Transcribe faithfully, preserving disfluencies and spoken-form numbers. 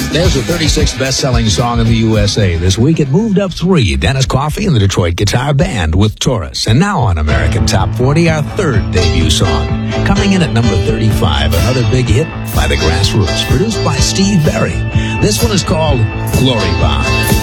There's the thirty-sixth best-selling song in the U S A. This week it moved up three. Dennis Coffey and the Detroit Guitar Band with Taurus. And now on American Top forty, our third debut song. Coming in at number thirty-five, another big hit by the Grassroots, produced by Steve Berry. This one is called Glory Bond.